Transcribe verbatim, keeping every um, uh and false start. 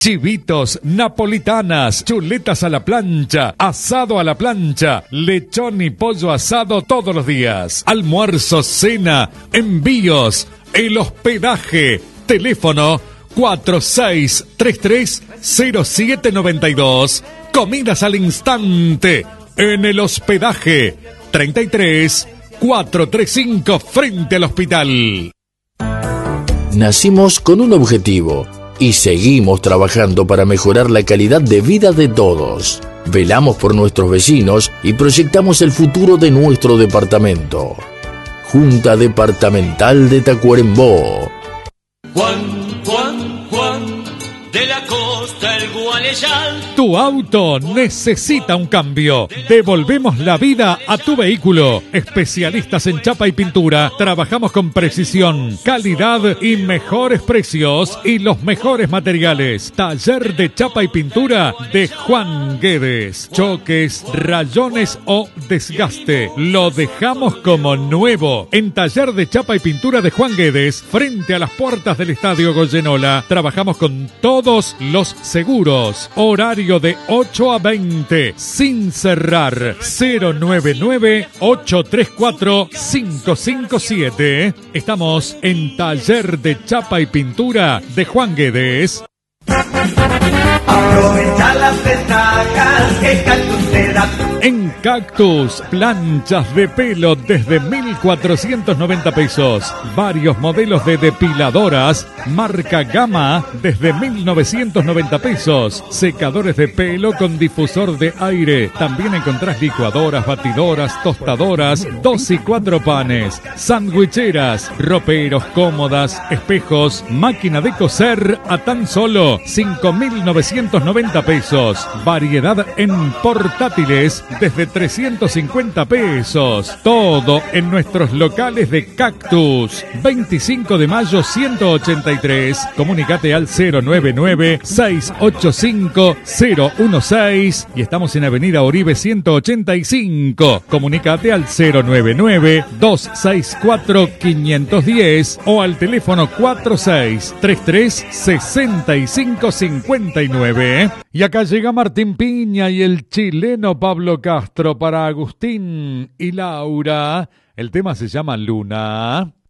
Chivitos, napolitanas, chuletas a la plancha, asado a la plancha, lechón y pollo asado todos los días. Almuerzo, cena, envíos, el hospedaje. Teléfono cuatro seis tres tres cero siete nueve dos. Comidas al instante en el hospedaje. treinta y tres cuatrocientos treinta y cinco frente al hospital. Nacimos con un objetivo y seguimos trabajando para mejorar la calidad de vida de todos. Velamos por nuestros vecinos y proyectamos el futuro de nuestro departamento. Junta Departamental de Tacuarembó. Juan, Juan, Juan, de la costa el Gualeyal. Tu auto necesita un cambio. Devolvemos la vida a tu vehículo. Especialistas en chapa y pintura. Trabajamos con precisión, calidad y mejores precios y los mejores materiales. Taller de chapa y pintura de Juan Guedes. Choques, rayones o desgaste. Lo dejamos como nuevo. En Taller de chapa y pintura de Juan Guedes, frente a las puertas del Estadio Goyenola. Trabajamos con todos los seguros. Horario de ocho a veinte, sin cerrar. Cero nueve nueve ocho tres cuatro cinco cinco siete. Estamos en Taller de Chapa y Pintura de Juan Guedes. Aprovecha las ventajas que Cactus te da. En Cactus, planchas de pelo desde mil cuatrocientos noventa pesos. Varios modelos de depiladoras, marca Gama, desde mil novecientos noventa pesos. Secadores de pelo con difusor de aire. También encontrás licuadoras, batidoras, tostadoras, dos y cuatro panes, sandwicheras, roperos, cómodas, espejos, máquina de coser a tan solo cinco mil novecientos noventa pesos. Variedad en portátiles desde trescientos cincuenta pesos. Todo en nuestros locales de Cactus. veinticinco de mayo ciento ochenta y tres. Comunicate al cero nueve nueve seis ocho cinco cero uno seis y estamos en Avenida Oribe ciento ochenta y cinco. Comunicate al cero nueve nueve dos seis cuatro cinco uno cero o al teléfono cuatro seis tres tres seis cinco cinco nueve. Y acá llega Martín Piña y el chileno Pablo Castro para Agustín y Laura. El tema se llama Luna.